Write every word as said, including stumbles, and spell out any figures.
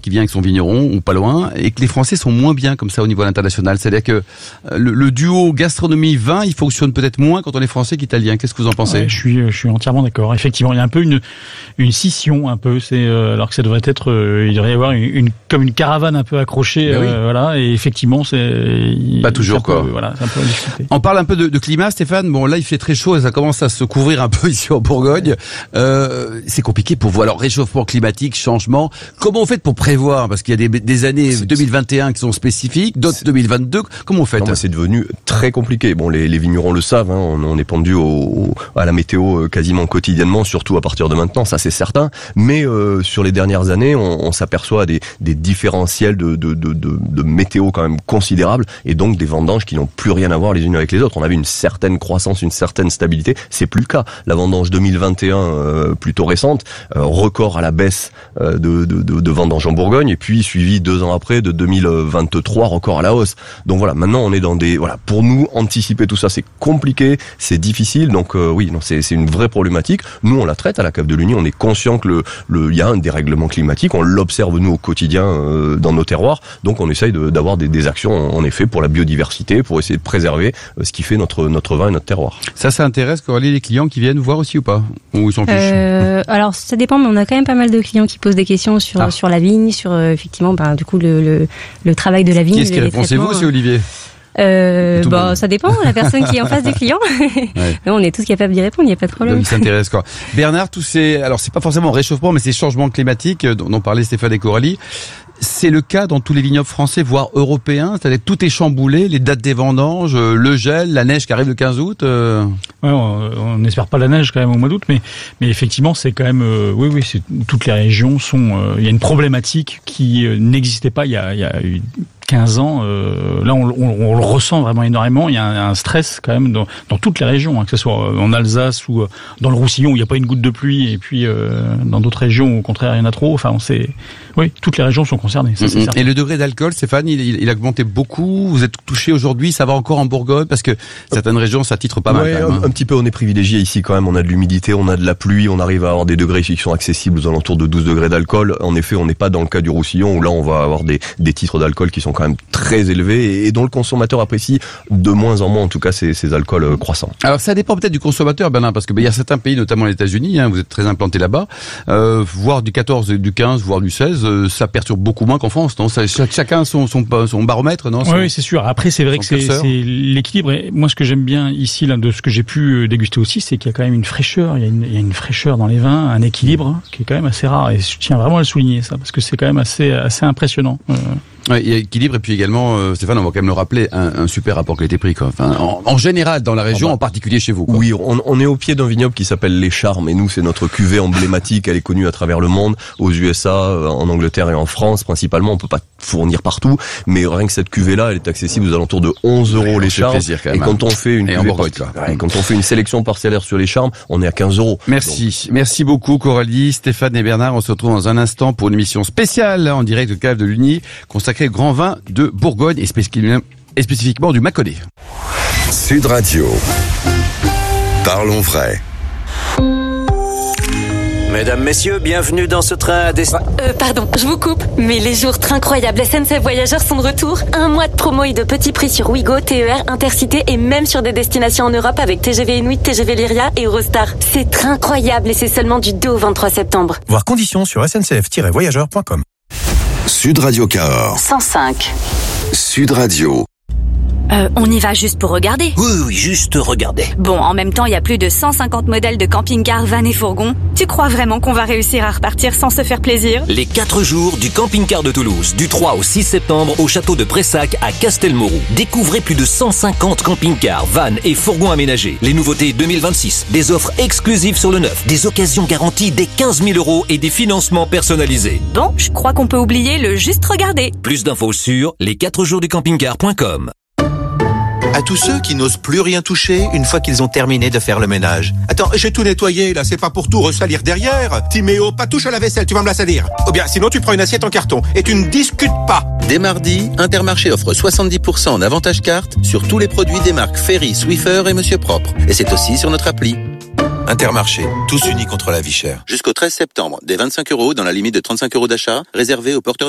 qui vient avec son vigneron ou pas loin, et que les Français sont moins bien comme ça au niveau international. C'est-à-dire que le, le duo gastronomie-vin, il fonctionne peut-être moins quand on est français qu'italien. Qu'est-ce que vous en pensez? Ouais, je suis, je suis entièrement d'accord. Effectivement, il y a un peu une, une scission, un peu. C'est euh, alors que ça devrait être, euh, il devrait y avoir une, une comme une caravane un peu accrochée, ben oui. euh, voilà. Et effectivement, c'est pas toujours quoi. Peu, voilà, c'est un peu difficulté. On parle un peu de, de climat, Stéphane. Bon, là, il fait très chaud et ça commence à se couvrir un peu ici en Bourgogne. Euh, c'est compliqué pour vous. Alors, réchauffement climatique, changement. Comment on fait pour prévoir? Parce qu'il y a des, des années deux mille vingt et un qui sont spécifiques, d'autres deux mille vingt-deux. Comment on fait? Non, bah, c'est devenu très compliqué. Bon, les, les vignerons le savent. Hein, on, on est pendu au, au, à la météo quasiment quotidiennement, surtout à partir de maintenant. Ça, c'est certain. Mais euh, sur les dernières années, on, on s'aperçoit des, des différentiels de, de, de, de, de météo quand même considérables, et donc des vendanges qui n'ont plus rien à voir les unes avec les autres. On avait une certaine croissance, une certaine stabilité. C'est plus le cas. La vendange deux mille vingt et un, euh, plutôt récente, euh, record à la baisse euh, de, de, de, de vendanges en Bourgogne, et puis suivi deux ans après de deux mille vingt-trois, record à la hausse. Donc voilà, maintenant on est dans des, voilà, pour nous anticiper tout ça, c'est compliqué, c'est difficile. Donc euh, oui, non, c'est, c'est une vraie problématique. Nous, on la traite à la Cave de Lugny. On est conscient que le, le, il y a un dérèglement climatique. On l'observe nous au quotidien euh, dans nos terroirs. Donc on essaye de, d'avoir des, des actions en effet pour la biodiversité, pour essayer de préserver euh, ce qui fait notre notre vin et notre terroir. Ça, ça intéresse Coralie les clients qui viennent voir aussi ou pas? Ou ils sont plus euh, Alors ça dépend, mais on a quand même pas mal de clients qui posent des questions sur ah. sur la vigne, sur euh, effectivement, ben du coup le, le le travail de la vigne. Qui est-ce qui répond? C'est vous, c'est Olivier? Euh, bah, ça dépend, la personne qui est en face du client. Ouais. Non, on est tous capables d'y répondre, il n'y a pas de problème. Donc, ça intéresse, quoi. Bernard, tous ces, alors c'est pas forcément réchauffement, mais ces changements climatiques dont, dont parlaient Stéphane et Coralie, c'est le cas dans tous les vignobles français, voire européens. C'est-à-dire que tout est chamboulé, les dates des vendanges, le gel, la neige qui arrive le quinze août. Euh... Ouais, on n'espère pas la neige quand même au mois d'août, mais mais effectivement, c'est quand même, euh, oui, oui, c'est, toutes les régions sont. Il euh, y a une problématique qui euh, n'existait pas il y a, il y a eu quinze ans. Euh, là, on, on, on le ressent vraiment énormément. Il y a un, un stress quand même dans, dans toutes les régions, hein, que ce soit en Alsace ou dans le Roussillon où il n'y a pas une goutte de pluie, et puis euh, dans d'autres régions où au contraire il y en a trop. Enfin, on sait, oui, toutes les régions sont concernées. Ça, c'est certain. Et le degré d'alcool, Stéphane, il, il, il a augmenté beaucoup. Vous êtes touché aujourd'hui, ça va encore en Bourgogne parce que certaines régions ça titre pas ouais, mal. Quand même, un, hein. un petit peu, on est privilégié ici quand même. On a de l'humidité, on a de la pluie, on arrive à avoir des degrés qui sont accessibles aux alentours de douze degrés d'alcool. En effet, on n'est pas dans le cas du Roussillon où là on va avoir des, des titres d'alcool qui sont quand même très élevés et dont le consommateur apprécie de moins en moins, en tout cas, ces, ces alcools croissants. Alors, ça dépend peut-être du consommateur, Bernard, parce que ben, il y a certains pays, notamment les États-Unis, hein, vous êtes très implanté là-bas, euh, voire du quatorze, du quinze, voire du seize, euh, ça perturbe beaucoup moins qu'en France, non? Ça, chacun son, son, son baromètre, non? Son, oui, c'est sûr. Après, c'est vrai que c'est, c'est l'équilibre. Et moi, ce que j'aime bien ici, là, de ce que j'ai pu déguster aussi, c'est qu'il y a quand même une fraîcheur. Il y a une, il y a une fraîcheur dans les vins, un équilibre hein, qui est quand même assez rare. Et je tiens vraiment à le souligner, ça, parce que c'est quand même assez, assez impressionnant. Euh, Ouais, il y a équilibre et puis également, euh, Stéphane, on va quand même le rappeler, un, un super rapport qualité-prix, quoi. Enfin, en, en général dans la région, ah bah, en particulier chez vous, quoi. Oui, on, on est au pied d'un vignoble qui s'appelle Les Charmes, et nous, c'est notre cuvée emblématique. Elle est connue à travers le monde, aux U S A, en Angleterre et en France principalement. On peut pas fournir partout, mais rien que cette cuvée-là, elle est accessible aux alentours de onze euros Les Charmes. Plaisir, quand même, et quand on fait une et cuvée Bourgogne, par... ouais, quand on fait une sélection parcellaire sur Les Charmes, on est à quinze euros. Merci, donc... merci beaucoup Coralie, Stéphane et Bernard. On se retrouve dans un instant pour une émission spéciale en direct de Cave de Lugny, consacrée au grand vin de Bourgogne et spécifiquement du Mâconnais. Sud Radio. Parlons vrai. Mesdames, messieurs, bienvenue dans ce train à destination. Euh, pardon, je vous coupe, mais les jours incroyables S N C F Voyageurs sont de retour. Un mois de promo et de petits prix sur Ouigo, T E R, Intercité et même sur des destinations en Europe avec T G V Inuit, T G V Lyria et Eurostar. C'est incroyable et c'est seulement du deux au vingt-trois septembre. Voir conditions sur s n c f tiret voyageurs point com. Sud Radio Cahors. cent cinq. Sud Radio. Euh, on y va juste pour regarder. Oui, oui, juste regarder. Bon, en même temps, il y a plus de cent cinquante modèles de camping-car, van et fourgons. Tu crois vraiment qu'on va réussir à repartir sans se faire plaisir? Les quatre jours du camping-car de Toulouse, du trois au six septembre au château de Pressac à Castelmourou. Découvrez plus de cent cinquante camping-cars, vannes et fourgons aménagés. Les nouveautés deux mille vingt-six, des offres exclusives sur le neuf, des occasions garanties dès quinze mille euros et des financements personnalisés. Bon, je crois qu'on peut oublier le juste regarder. Plus d'infos sur les quatre jours du camping-car point com. À tous ceux qui n'osent plus rien toucher une fois qu'ils ont terminé de faire le ménage. Attends, j'ai tout nettoyé, là, c'est pas pour tout ressalir derrière. Timéo, pas touche à la vaisselle, tu vas me la salir. Ou bien, sinon tu prends une assiette en carton et tu ne discutes pas. Dès mardi, Intermarché offre soixante-dix pour cent en avantage carte sur tous les produits des marques Ferry, Swiffer et Monsieur Propre. Et c'est aussi sur notre appli. Intermarché, tous unis contre la vie chère. Jusqu'au treize septembre, des vingt-cinq euros dans la limite de trente-cinq euros d'achat, réservé aux porteurs